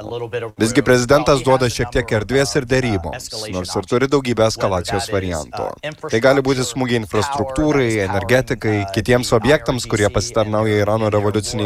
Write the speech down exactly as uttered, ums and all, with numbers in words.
Visgi prezidentas duoda šiek tiek erdvės ir deryboms, nors ir turi daugybę eskalacijos variantų. Tai gali būti smūgiai infrastruktūrai, energetikai, kitiems objektams, kurie pasitarnauja Irano revoliuciniai